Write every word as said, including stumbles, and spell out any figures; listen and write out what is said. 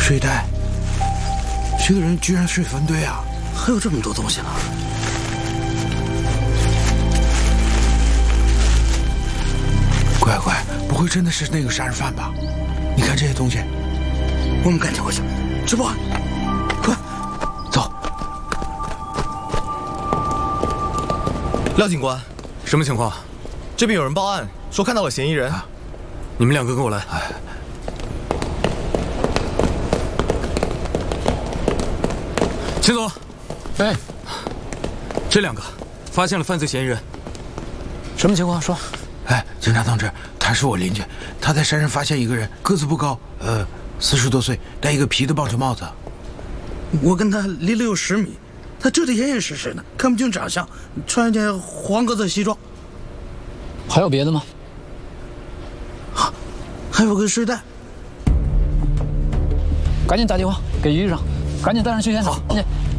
睡袋，这个人居然睡坟堆啊！ 还有这么多东西呢！ 乖乖，不会真的是那个杀人犯吧？你看这些东西， 我们赶紧回去。直播，快走！ 廖警官，什么情况？这边有人报案说看到了嫌疑人，啊、你们两个跟我来。哎 秦总， 哎， 这两个发现了犯罪嫌疑人， 什么情况？说。 哎，警察同志，他是我邻居，他在山上发现一个人，个子不高，呃，四十多岁，戴一个皮的棒球帽子。 我跟他离了有十米，他这里严严实实的，看不清长相，穿一件黄格子西装。 还有别的吗？ 啊，还有个睡袋。 赶紧打电话给于局长，赶紧带上去现场。 好。 去。